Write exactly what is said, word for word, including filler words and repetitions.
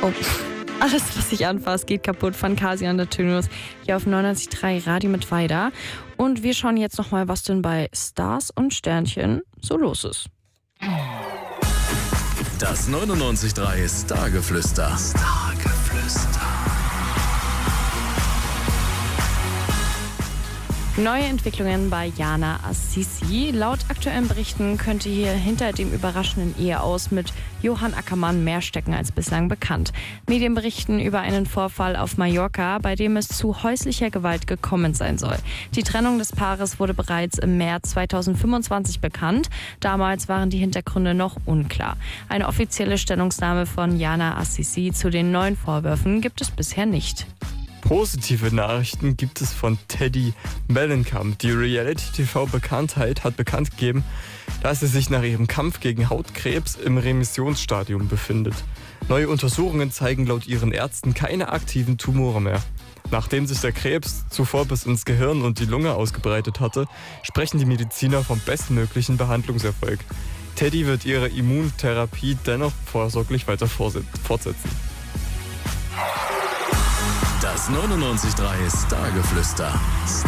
Oh, alles, was sich anfasst, geht kaputt von Kasi und der Tynus hier auf neunundneunzig Komma drei Radio mit Weida. Und wir schauen jetzt nochmal, was denn bei Stars und Sternchen so los ist. Das neunundneunzig Komma drei Stargeflüster. Stargeflüster. Neue Entwicklungen bei Jana Assisi. Laut aktuellen Berichten könnte hier hinter dem überraschenden Eheaus mit Johann Ackermann mehr stecken als bislang bekannt. Medien berichten über einen Vorfall auf Mallorca, bei dem es zu häuslicher Gewalt gekommen sein soll. Die Trennung des Paares wurde bereits im März zweitausendfünfundzwanzig bekannt. Damals waren die Hintergründe noch unklar. Eine offizielle Stellungnahme von Jana Assisi zu den neuen Vorwürfen gibt es bisher nicht. Positive Nachrichten gibt es von Teddy Mellencamp. Die Reality-T V-Bekanntheit hat bekannt gegeben, dass sie sich nach ihrem Kampf gegen Hautkrebs im Remissionsstadium befindet. Neue Untersuchungen zeigen laut ihren Ärzten keine aktiven Tumore mehr. Nachdem sich der Krebs zuvor bis ins Gehirn und die Lunge ausgebreitet hatte, sprechen die Mediziner vom bestmöglichen Behandlungserfolg. Teddy wird ihre Immuntherapie dennoch vorsorglich weiter fortsetzen. Das neunundneunzig Komma drei Stargeflüster.